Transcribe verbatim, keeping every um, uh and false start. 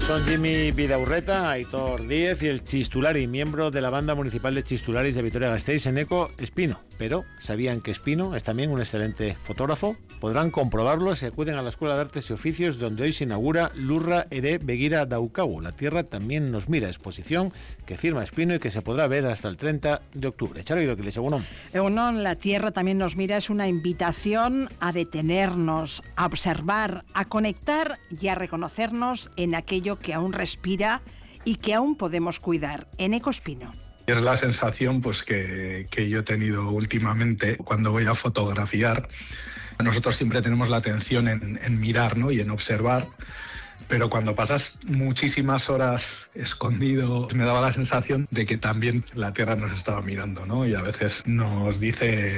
Son Jimmy Vidaurreta, Aitor Díez y el Chistulari, miembro de la banda municipal de Chistularis de Vitoria-Gasteiz, Eneco Espino. Pero, ¿sabían que Espino es también un excelente fotógrafo? Podrán comprobarlo si acuden a la Escuela de Artes y Oficios, donde hoy se inaugura Lurra ere Begira Daukagu. La Tierra también nos mira, exposición que firma Espino y que se podrá ver hasta el treinta de octubre. Charo Idoquile, Egunon. Egunon, La Tierra también nos mira es una invitación a detenernos, a observar, a conectar y a reconocernos en aquello que aún respira y que aún podemos cuidar. Eneco Espino. Es la sensación pues, que, que yo he tenido últimamente cuando voy a fotografiar. Nosotros siempre tenemos la atención en, en mirar, ¿no? Y en observar, pero cuando pasas muchísimas horas escondido, me daba la sensación de que también la Tierra nos estaba mirando, ¿no? Y a veces nos dice